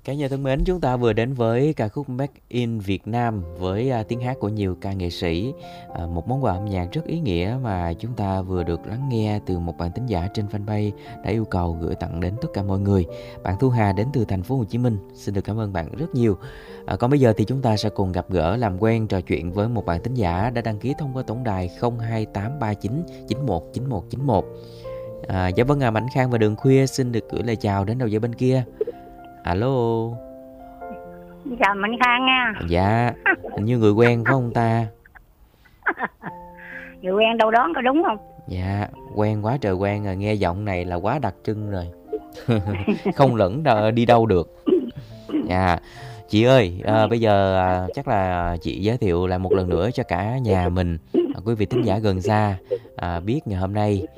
Cả nhà thân mến, chúng ta vừa đến với ca khúc Make in Việt Nam với tiếng hát của nhiều ca nghệ sĩ. Một món quà âm nhạc rất ý nghĩa mà chúng ta vừa được lắng nghe từ một bạn thính giả trên fanpage đã yêu cầu gửi tặng đến tất cả mọi người. Bạn Thu Hà đến từ thành phố Hồ Chí Minh. Xin được cảm ơn bạn rất nhiều. Còn bây giờ thì chúng ta sẽ cùng gặp gỡ, làm quen, trò chuyện với một bạn thính giả đã đăng ký thông qua tổng đài 02839 919191. Dạ vâng, Mảnh Khang và Đường Khuya xin được gửi lời chào đến đầu dây bên kia. Alo. Chào Mạnh Khang nha. Dạ, hình như người quen phải không ta? Người quen đâu đó có đúng không? Dạ, quen quá trời quen rồi, nghe giọng này là quá đặc trưng rồi. Không lẫn đi đâu được. Dạ, chị ơi, bây giờ chắc là chị giới thiệu lại một lần nữa cho cả nhà mình, quý vị thính giả gần xa biết ngày hôm nay